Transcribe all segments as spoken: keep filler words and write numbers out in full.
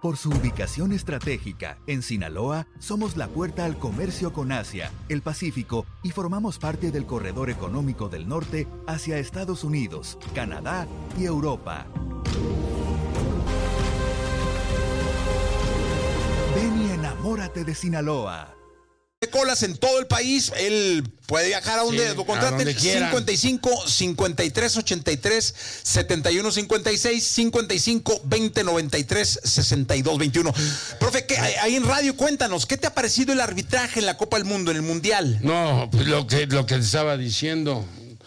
Por su ubicación estratégica, en Sinaloa, somos la puerta al comercio con Asia, el Pacífico y formamos parte del corredor económico del norte hacia Estados Unidos, Canadá y Europa. Ven y enamórate de Sinaloa. Colas en todo el país, él puede viajar a donde sí, lo contraten. cincuenta y cinco, cincuenta y tres, ochenta y tres, setenta y uno, cincuenta y seis, cincuenta y cinco, veinte, noventa y tres, sesenta y dos, veintiuno. Profe, ¿qué, ahí en radio cuéntanos, ¿qué te ha parecido el arbitraje en la Copa del Mundo, en el Mundial? No, pues lo que lo que estaba diciendo,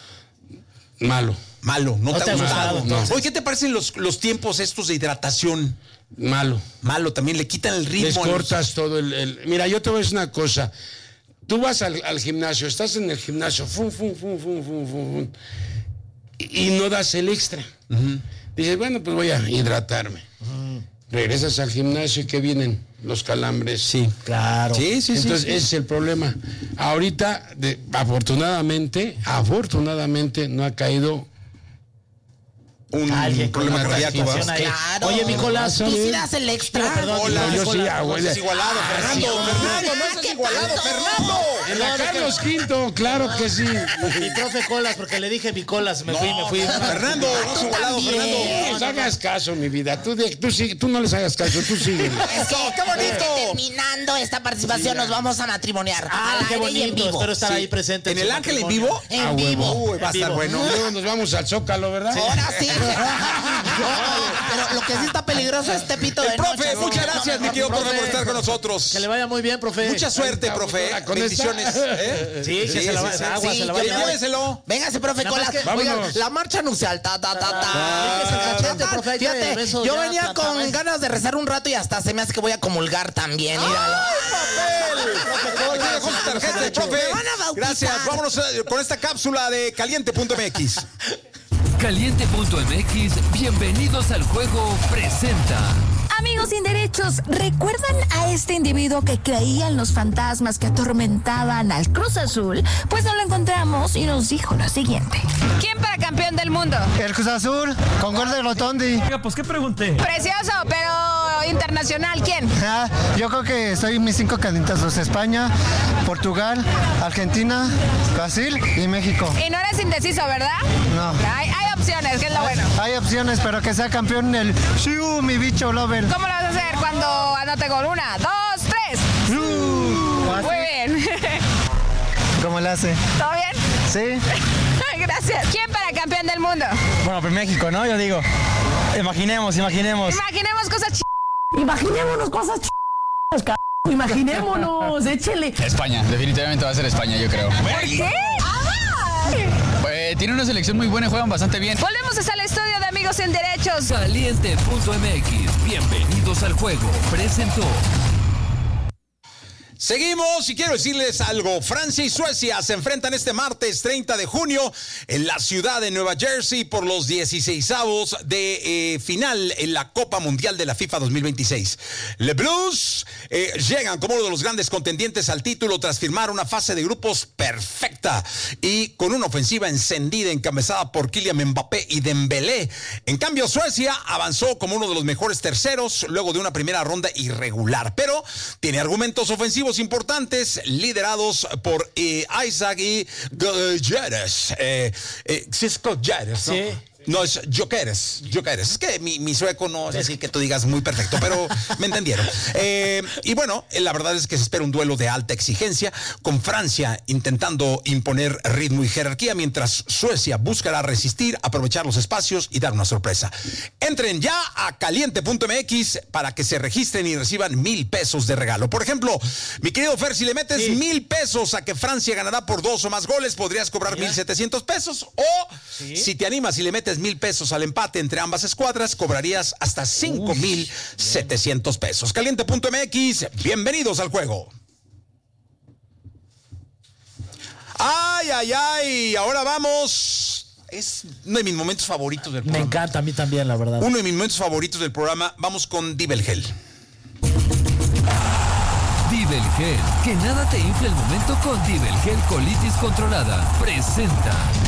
malo. Malo, no, no te ha gustado. No. Oye, ¿qué te parecen los, los tiempos estos de hidratación? Malo. Malo, también le quitan el ritmo. Les cortas todo el, el... Mira, yo te voy a decir una cosa. Tú vas al, al gimnasio, estás en el gimnasio, fum, fum, fum, fum, fum, fum, y, y no das el extra. Uh-huh. Dices, bueno, pues voy a hidratarme. Uh-huh. Regresas al gimnasio y ¿qué vienen? Los calambres. Sí, claro. Sí, sí, Entonces, sí, sí. ese es el problema. Ahorita, de, afortunadamente, afortunadamente, no ha caído un Alguien problema cardíaco. Claro. Oye, Nicolás, tú sí das el extra. Claro, Perdón, hola, Nicolás, yo sí, Nicolás, abuela. No es igualado, Fernando. Fernando, no es igualado, Fernando. En la Carlos Quinto, claro que sí. Mi profe Colas, porque le dije mi Colas, me no, fui, me fui. Fernando, no es igualado, Fernando. No les hagas caso, mi vida. Tú, tú, sigue, tú no les hagas caso, tú sigue. Es que, ¡Qué bonito! terminando esta participación, sí, nos vamos a matrimoniar. Ah, qué bonito. En vivo. Espero estar sí. ahí presente. ¿En, ¿En el Ángel en vivo? En ah, vivo. Uy, va a estar bueno. Luego nos vamos al Zócalo, ¿verdad? Sí. Ahora sí. Pero lo que sí está peligroso es este pito de profe, noche. Muchas no, gracias, no, mi querido profe, profe, por estar con nosotros. Que le vaya muy bien, profe. Mucha suerte, profe. Bendiciones. ¿Eh? Sí, sí, que se la va, sí, agua, sí, se la va a llevar. Lléveselo. Véngase, profe, con la, oigan, la marcha nupcial. Ta, ta, ta, ta. Ah, cachete, profe, fíjate, beso, yo ya, venía ta, ta, con ta, ganas de rezar un rato y hasta se me hace que voy a comulgar también. Míralo. ¡Ay, papel! Aquí dejó su tarjeta, profe. Gracias. Vámonos con esta cápsula de caliente punto m x. Caliente punto m x, bienvenidos al juego, presenta. Amigos sin derechos, ¿recuerdan a este individuo que creía en los fantasmas que atormentaban al Cruz Azul? Pues no lo encontramos y nos dijo lo siguiente. ¿Quién para campeón del mundo? El Cruz Azul, con gol de Rotondi. Oiga, pues, ¿qué pregunté? Precioso, pero internacional, ¿quién? Ah, yo creo que estoy mis cinco candidatos: España, Portugal, Argentina, Brasil y México. Y no eres indeciso, ¿verdad? No. Hay, hay opciones, que es lo bueno. Hay opciones, pero que sea campeón el Shiu, mi bicho lover. ¿Cómo lo vas a hacer cuando anote gol? Una, dos, tres. Uh, Muy bien. ¿Cómo le hace? ¿Todo bien? Sí. Gracias. ¿Quién para campeón del mundo? Bueno, pues México, ¿no? Yo digo. Imaginemos, imaginemos. Imaginemos cosas ch... Imaginémonos cosas ch... c... Imaginémonos, échele. España, definitivamente va a ser España, yo creo. ¿Por qué? Eh, tiene una selección muy buena y juegan bastante bien. Volvemos al estudio de Amigos sin Derechos. Caliente punto m x, bienvenidos al juego, presentó. Seguimos y quiero decirles algo. Francia y Suecia se enfrentan este martes treinta de junio en la ciudad de Nueva Jersey por los dieciseisavos de eh, final en la Copa Mundial de la FIFA dos mil veintiséis. Les Blues eh, llegan como uno de los grandes contendientes al título tras firmar una fase de grupos perfecta y con una ofensiva encendida encabezada por Kylian Mbappé y Dembélé. En cambio, Suecia avanzó como uno de los mejores terceros luego de una primera ronda irregular, pero tiene argumentos ofensivos importantes liderados por eh, Isaac y Gyökeres. Eh, eh, Cisco Gyökeres, ¿no? Sí. No, es Gyökeres, Gyökeres. Es que mi, mi sueco no es así que tú digas muy perfecto, pero me entendieron. Eh, y bueno, la verdad es que se espera un duelo de alta exigencia, con Francia intentando imponer ritmo y jerarquía, mientras Suecia buscará resistir, aprovechar los espacios y dar una sorpresa. Entren ya a caliente punto m x para que se registren y reciban mil pesos de regalo. Por ejemplo, mi querido Fer, si le metes sí. mil pesos a que Francia ganará por dos o más goles, podrías cobrar mil setecientos pesos. O ¿sí? si te animas y le metes mil pesos al empate entre ambas escuadras, cobrarías hasta cinco mil setecientos pesos. Caliente punto m x, bienvenidos al juego. Ay, ay, ay, ahora vamos. Es uno de mis momentos favoritos del programa. Me encanta, a mí también, la verdad. Uno de mis momentos favoritos del programa. Vamos con Dibelgel. Dibelgel, que nada te infle el momento con Dibelgel Colitis Controlada. Presenta.